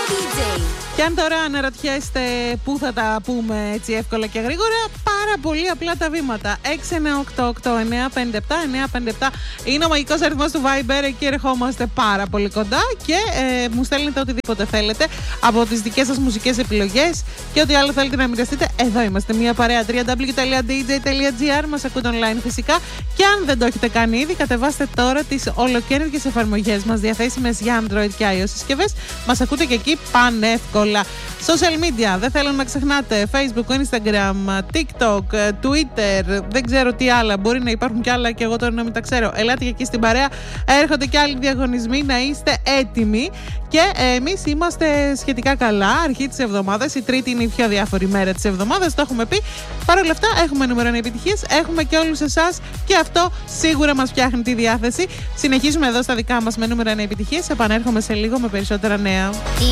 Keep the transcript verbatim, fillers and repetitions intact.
ντι τζέι. Και αν τώρα αναρωτιέστε πού θα τα πούμε έτσι εύκολα και γρήγορα, πάρα πολύ απλά τα βήματα. έξι ένα οκτώ οκτώ εννιά πέντε επτά εννιά πέντε επτά είναι ο μαγικός αριθμός του Viber. Εκεί ερχόμαστε πάρα πολύ κοντά και ε, μου στέλνετε οτιδήποτε θέλετε από τις δικές σας μουσικές επιλογές και ό,τι άλλο θέλετε να μοιραστείτε. Εδώ είμαστε, μια παρέα. double-u double-u double-u τελεία ντι τζέι τελεία τζι άρ. Μας ακούτε online φυσικά. Και αν δεν το έχετε κάνει ήδη, κατεβάστε τώρα τις ολοκαίνουργιες εφαρμογές μας διαθέσιμες για Android και iOS συσκευές. Μας ακούτε και εκεί πανεύκολα. Social media, δεν θέλω να ξεχνάτε. Facebook, Instagram, TikTok, Twitter, δεν ξέρω τι άλλα. Μπορεί να υπάρχουν κι άλλα και εγώ τώρα να μην τα ξέρω. Ελάτε και εκεί στην παρέα. Έρχονται κι άλλοι διαγωνισμοί, να είστε έτοιμοι. Και εμείς είμαστε σχετικά καλά. Αρχή της εβδομάδας. Η Τρίτη είναι η πιο διάφορη μέρα της εβδομάδας. Το έχουμε πει. Παρ' όλα αυτά, έχουμε νούμερο ένα επιτυχίες. Έχουμε και όλους εσάς. Και αυτό σίγουρα μας φτιάχνει τη διάθεση. Συνεχίζουμε εδώ στα δικά μας με νούμερο ένα επιτυχίες. Επανέρχομαι σε λίγο με περισσότερα νέα.